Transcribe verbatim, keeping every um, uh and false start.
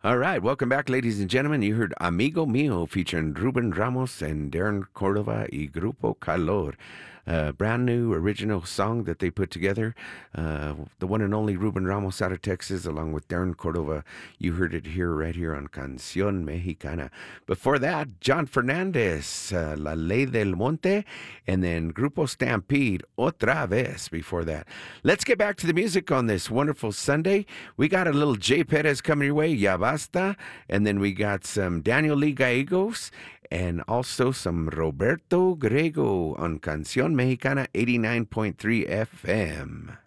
All right, welcome back, ladies and gentlemen. You heard Amigo Mio featuring Ruben Ramos and Darren Cordova y Grupo Calor. A brand new original song that they put together. Uh, the one and only Ruben Ramos out of Texas, along with Darren Cordova. You heard it here, right here on Canción Mexicana. Before that, John Fernandez, uh, La Ley del Monte, and then Grupo Stampede, Otra Vez before that. Let's get back to the music on this wonderful Sunday. We got a little Jay Perez coming your way, Ya Basta, and then we got some Daniel Lee Gallegos, and also some Roberto Grego on Canción Mexicana eighty-nine point three F M.